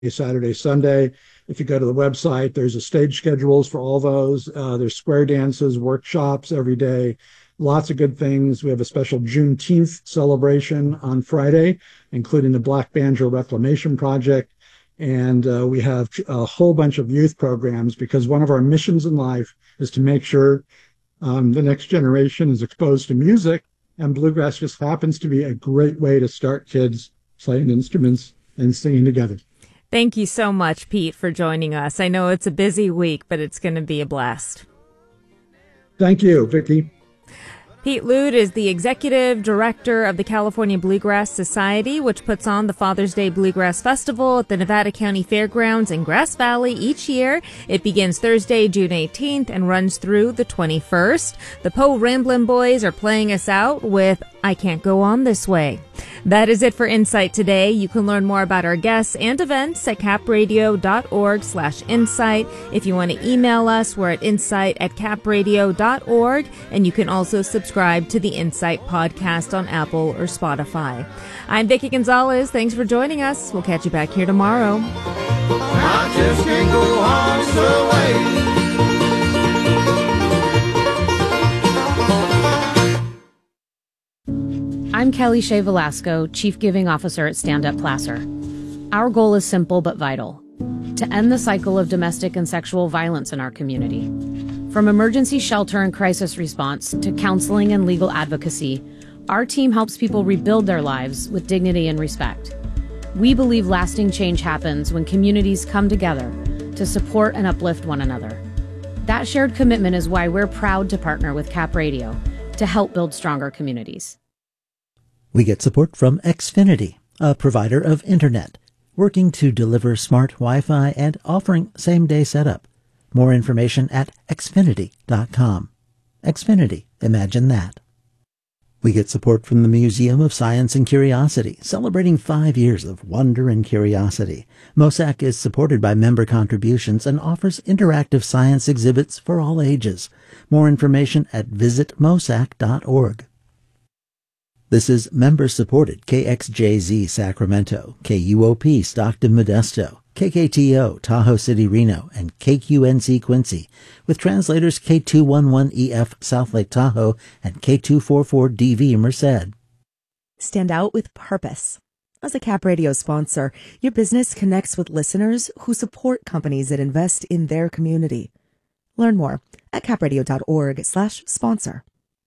Saturday, Sunday. If you go to the website, there's a stage schedules for all those. There's square dances, workshops every day, lots of good things. We have a special Juneteenth celebration on Friday, including the Black Banjo Reclamation Project. And we have a whole bunch of youth programs because one of our missions in life is to make sure the next generation is exposed to music. And bluegrass just happens to be a great way to start kids playing instruments and singing together. Thank you so much, Pete, for joining us. I know it's a busy week, but it's going to be a blast. Thank you, Vicki. Pete Lude is the executive director of the California Bluegrass Society, which puts on the Father's Day Bluegrass Festival at the Nevada County Fairgrounds in Grass Valley each year. It begins Thursday, June 18th and runs through the 21st. The Poe Ramblin' Boys are playing us out with I Can't Go On This Way. That is it for Insight today. You can learn more about our guests and events at capradio.org/insight. If you want to email us, we're at insight@capradio.org, and you can also subscribe to the Insight podcast on Apple or Spotify. I'm Vicki Gonzalez. Thanks for joining us. We'll catch you back here tomorrow. I just can't go on this way. I'm Kelly Shea Velasco, Chief Giving Officer at Stand Up Placer. Our goal is simple but vital: to end the cycle of domestic and sexual violence in our community. From emergency shelter and crisis response to counseling and legal advocacy, our team helps people rebuild their lives with dignity and respect. We believe lasting change happens when communities come together to support and uplift one another. That shared commitment is why we're proud to partner with Cap Radio to help build stronger communities. We get support from Xfinity, a provider of internet, working to deliver smart Wi-Fi and offering same-day setup. More information at xfinity.com. Xfinity, imagine that. We get support from the Museum of Science and Curiosity, celebrating 5 years of wonder and curiosity. MOSAC is supported by member contributions and offers interactive science exhibits for all ages. More information at visitmosac.org. This is member-supported KXJZ Sacramento, KUOP Stockton Modesto, KKTO Tahoe City Reno, and KQNC Quincy, with translators K211EF South Lake Tahoe and K244DV Merced. Stand out with purpose. As a Cap Radio sponsor, your business connects with listeners who support companies that invest in their community. Learn more at capradio.org/sponsor.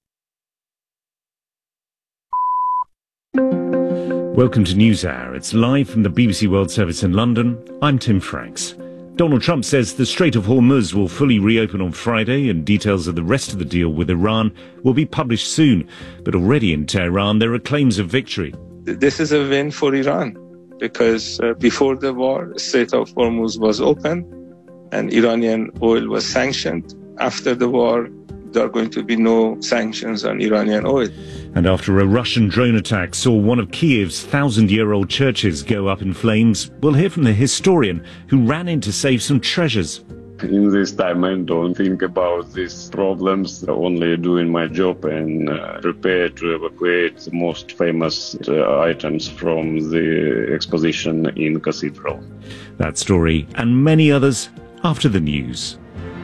Welcome to NewsHour. It's live from the BBC World Service in London. I'm Tim Franks. Donald Trump says the Strait of Hormuz will fully reopen on Friday and details of the rest of the deal with Iran will be published soon. But already in Tehran, there are claims of victory. This is a win for Iran because before the war, the Strait of Hormuz was open and Iranian oil was sanctioned. After the war, there are going to be no sanctions on Iranian oil. And after a Russian drone attack saw one of Kiev's 1,000-year-old churches go up in flames, we'll hear from the historian who ran in to save some treasures. In this time, I don't think about these problems, only doing my job and prepare to evacuate the most famous items from the exposition in Cathedral. That story and many others after the news.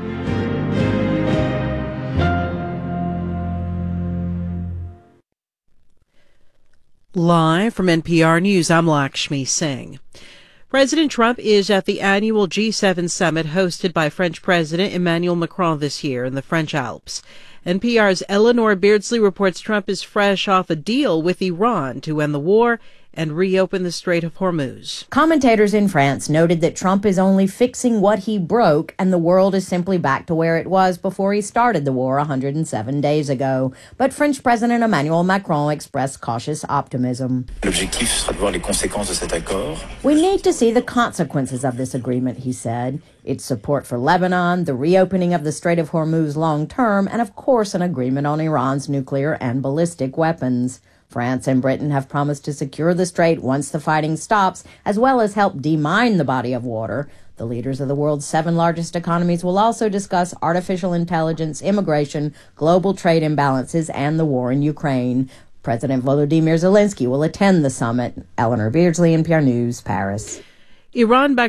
Live from NPR News, I'm Lakshmi Singh. President Trump is at the annual G7 summit hosted by French President Emmanuel Macron this year in the French Alps. NPR's Eleanor Beardsley reports Trump is fresh off a deal with Iran to end the war and reopen the Strait of Hormuz. Commentators in France noted that Trump is only fixing what he broke and the world is simply back to where it was before he started the war 107 days ago. But French President Emmanuel Macron expressed cautious optimism. L'objectif sera de voir les conséquences de cet accord. We need to see the consequences of this agreement, he said. Its support for Lebanon, the reopening of the Strait of Hormuz long term, and of course an agreement on Iran's nuclear and ballistic weapons. France and Britain have promised to secure the strait once the fighting stops, as well as help demine the body of water. The leaders of the world's 7 largest economies will also discuss artificial intelligence, immigration, global trade imbalances, and the war in Ukraine. President Volodymyr Zelensky will attend the summit. Eleanor Beardsley, NPR News, Paris. Iran